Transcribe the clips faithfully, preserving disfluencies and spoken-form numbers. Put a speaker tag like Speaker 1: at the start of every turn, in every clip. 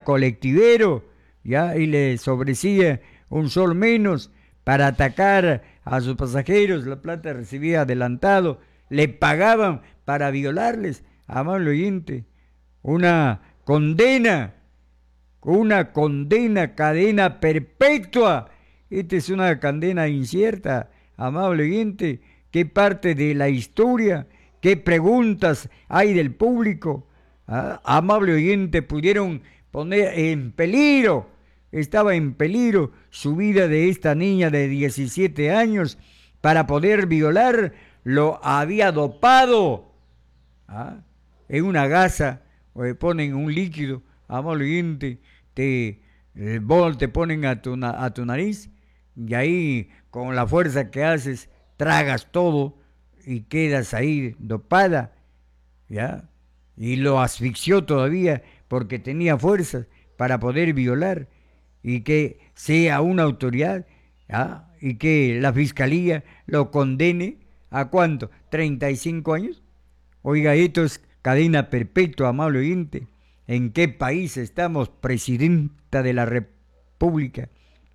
Speaker 1: colectivero, ¿ya? Y les ofrecía un sol menos para atacar a sus pasajeros, la plata recibía adelantado, le pagaban para violarles, amable oyente, una condena, una condena, cadena perpetua. Esta es una condena incierta, amable oyente. ¿Qué parte de la historia, qué preguntas hay del público? ¿Ah? Amable oyente, pudieron poner en peligro, estaba en peligro su vida de esta niña de diecisiete años para poder violar, lo había dopado, ¿ah? En una gasa, o le ponen un líquido, amable oyente, te, el bol te ponen a tu, a tu nariz, y ahí con la fuerza que haces, tragas todo y quedas ahí dopada, ¿ya? Y lo asfixió todavía porque tenía fuerzas para poder violar, y que sea una autoridad, ¿ya? Y que la fiscalía lo condene a ¿cuánto? ¿treinta y cinco años? Oiga, esto es cadena perpetua, amable oyente. ¿En qué país estamos, presidenta de la República?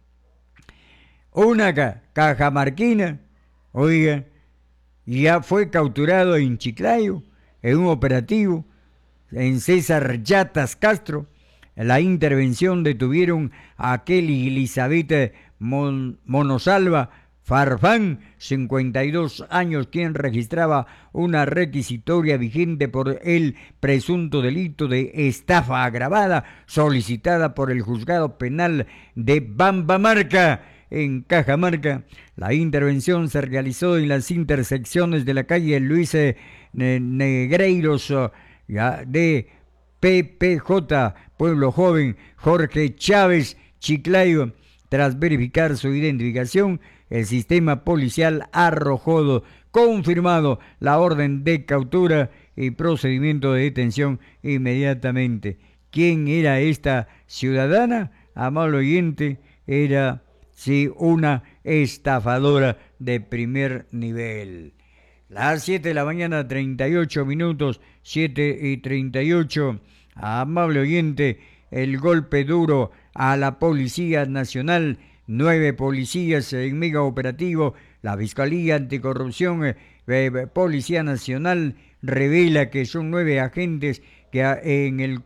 Speaker 1: Una ca cajamarquina, oiga, ya fue capturado en Chiclayo, en un operativo, en César Yatas Castro. La intervención detuvieron a Kelly Elizabeth Mon Monosalva Farfán, cincuenta y dos años, quien registraba una requisitoria vigente por el presunto delito de estafa agravada solicitada por el juzgado penal de Bambamarca, en Cajamarca. La intervención se realizó en las intersecciones de la calle Luis Negreiros ya, de P P J, Pueblo Joven, Jorge Chávez, Chiclayo. Tras verificar su identificación, el sistema policial arrojó confirmado la orden de captura y procedimiento de detención inmediatamente. ¿Quién era esta ciudadana? Amable oyente, era sí una estafadora de primer nivel. Las siete de la mañana, treinta y ocho minutos, siete y treinta y ocho. Amable oyente, el golpe duro a la Policía Nacional, nueve policías en mega operativo. La Fiscalía Anticorrupción, eh, eh, Policía Nacional, revela que son nueve agentes que en el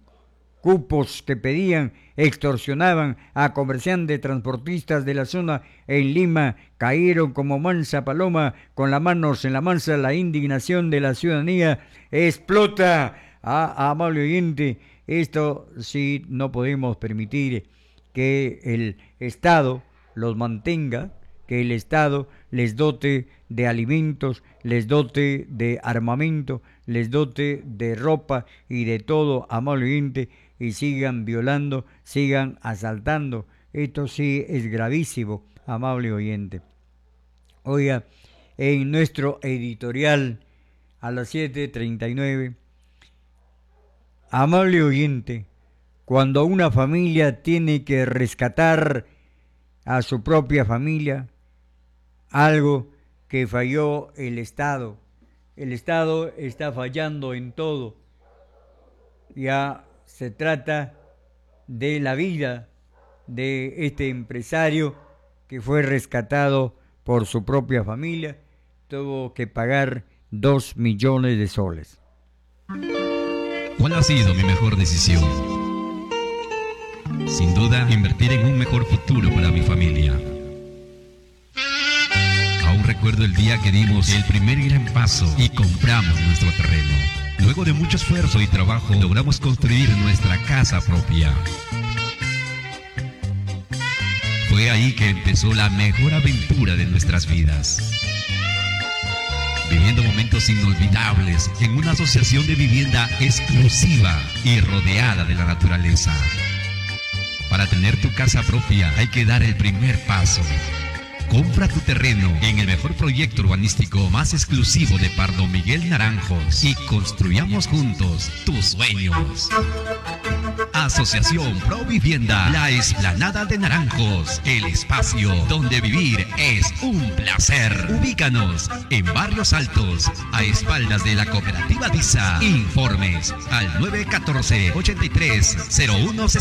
Speaker 1: cupos que pedían, extorsionaban a comerciantes, transportistas de la zona en Lima, cayeron como mansa paloma, con las manos en la masa. La indignación de la ciudadanía explota. Ah, amable oyente, esto sí no podemos permitir que el Estado los mantenga, que el Estado les dote de alimentos, les dote de armamento, les dote de ropa y de todo, amable oyente, y sigan violando, sigan asaltando. Esto sí es gravísimo, amable oyente. Oiga, en nuestro editorial a las siete treinta y nueve, amable oyente, cuando una familia tiene que rescatar a su propia familia, algo que falló el Estado. El Estado está fallando en todo. Ya se trata de la vida de este empresario que fue rescatado por su propia familia. Tuvo que pagar dos millones de soles.
Speaker 2: ¿Cuál ha sido mi mejor decisión? Sin duda, invertir en un mejor futuro para mi familia. Aún recuerdo el día que dimos el primer gran paso y compramos nuestro terreno. Luego de mucho esfuerzo y trabajo, logramos construir nuestra casa propia. Fue ahí que empezó la mejor aventura de nuestras vidas. Viviendo momentos inolvidables en una asociación de vivienda exclusiva y rodeada de la naturaleza. Para tener tu casa propia hay que dar el primer paso. Compra tu terreno en el mejor proyecto urbanístico más exclusivo de Pardo Miguel Naranjos y construyamos juntos tus sueños. Asociación Pro Vivienda, la Explanada de Naranjos, el espacio donde vivir es un placer. Ubícanos en Barrios Altos, a espaldas de la Cooperativa DISA. Informes al nueve uno cuatro, ochenta y tres, cero uno